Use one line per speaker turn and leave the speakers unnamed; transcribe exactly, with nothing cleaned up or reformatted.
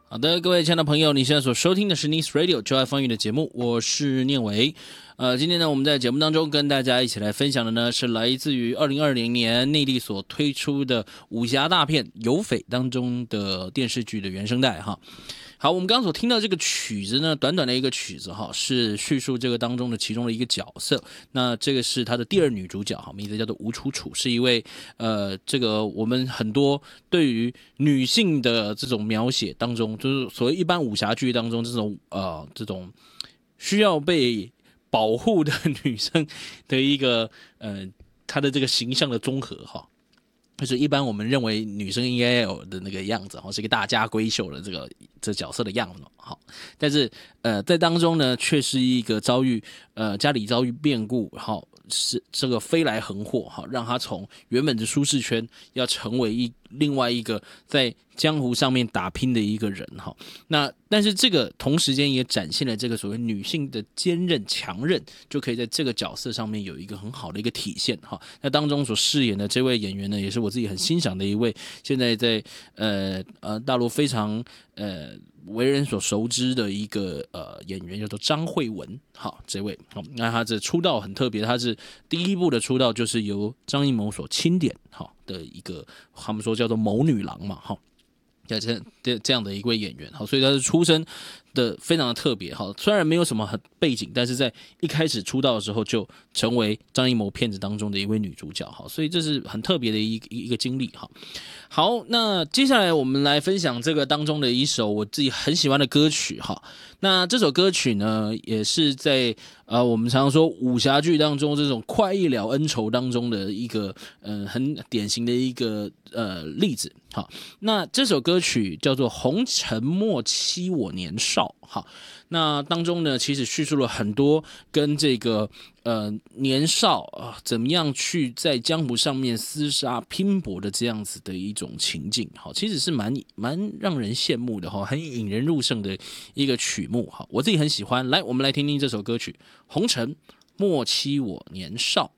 好的，各位亲爱的朋友，你现在所收听的是 Nice Radio 就爱风雨的节目，我是念维。呃，今天呢，我们在节目当中跟大家一起来分享的呢，是来自于二零二零年内地所推出的武侠大片《有匪》当中的电视剧的原声带哈。好，我们刚刚所听到这个曲子呢，短短的一个曲子哈，是叙述这个当中的其中的一个角色。那这个是他的第二女主角哈，名字叫做吴楚楚，是一位呃，这个我们很多对于女性的这种描写当中，就是所谓一般武侠剧当中这种呃这种需要被保护的女生的一个呃她的这个形象的综合哈。就是一般我们认为女生应该有的那个样子，是一个大家闺秀的这个这角色的样子，好，但是呃在当中呢，却是一个遭遇呃家里遭遇变故，好是这个飞来横祸，好让他从原本的舒适圈要成为一另外一个在江湖上面打拼的一个人哈。那但是这个同时间也展现了这个所谓女性的坚韧强韧，就可以在这个角色上面有一个很好的一个体现哈。那当中所饰演的这位演员呢，也是我自己很欣赏的一位，现在在呃呃大陆非常呃为人所熟知的一个呃演员，叫做张慧雯。好，这位好，那他这出道很特别，他是第一部的出道就是由张艺谋所钦点好的一个，他们说叫做谋女郎嘛，好。这这样的一位演员，好，所以他是出身的非常的特别，好，虽然没有什么很背景，但是在一开始出道的时候就成为张艺谋片子当中的一位女主角，好，所以这是很特别的一一个经历，好，好，那接下来我们来分享这个当中的一首我自己很喜欢的歌曲，哈，那这首歌曲呢，也是在呃我们常常说武侠剧当中这种快意了恩仇当中的一个呃很典型的一个呃例子，好，那这首歌曲叫做《红尘莫欺我年少》，好，那当中呢，其实叙述了很多跟这个呃年少啊、呃、怎么样去在江湖上面厮杀拼搏的这样子的一种情境，好，其实是蛮蛮让人羡慕的哈，很引人入胜的一个曲目哈，我自己很喜欢。来，我们来听听这首歌曲《红尘莫欺我年少》。